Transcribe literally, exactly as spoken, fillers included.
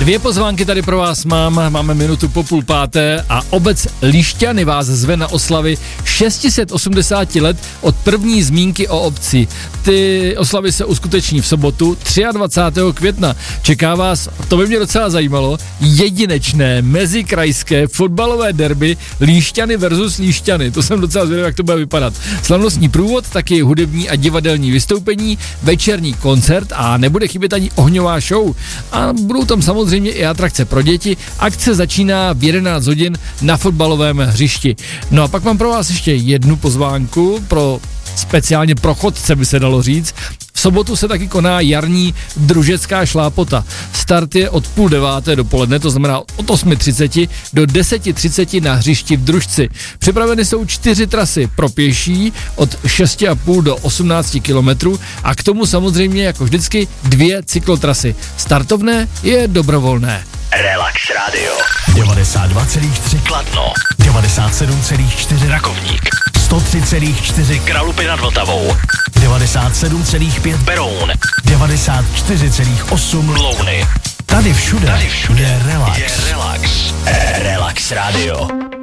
Dvě pozvánky tady pro vás mám, máme minutu po půl páté a obec Líšťany vás zve na oslavy šest set osmdesát let od první zmínky o obci. Ty oslavy se uskuteční v sobotu dvacátého třetího května. Čeká vás, to by mě docela zajímalo, jedinečné mezikrajské fotbalové derby Líšťany versus Líšťany. To jsem docela zvědavý, jak to bude vypadat. Slavnostní průvod, taky hudební a divadelní vystoupení, večerní koncert a nebude chybět ani ohňová show. A budou tam samozřejmě i atrakce pro děti. Akce začíná v jedenáct hodin na fotbalovém hřišti. No a pak mám pro vás ještě jednu pozvánku pro speciálně pro chodce, by se dalo říct. V sobotu se taky koná jarní družecká šlápota. Start je od půl deváté dopoledne, to znamená od osm třicet do deset třicet na hřišti v Družci. Připraveny jsou čtyři trasy pro pěší od šest a půl do osmnáct kilometrů a k tomu samozřejmě jako vždycky dvě cyklotrasy. Startovné je dobrovolné. Relax Radio. devadesát dva celá tři Kladno. devadesát sedm celá čtyři Rakovník. sto tři celá čtyři Kralupy nad Vltavou. devadesát sedm celá pět Beroun. devadesát čtyři celá osm Louny. Tady všude, Tady všude je relax. Je relax. Relax Radio.